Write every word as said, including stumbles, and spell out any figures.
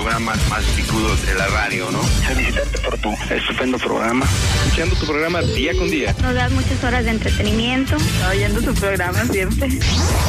programas más picudos de la radio, ¿no? Felicitarte por tu estupendo programa. Escuchando tu programa día con día. Nos das muchas horas de entretenimiento. Oyendo tu programa siempre.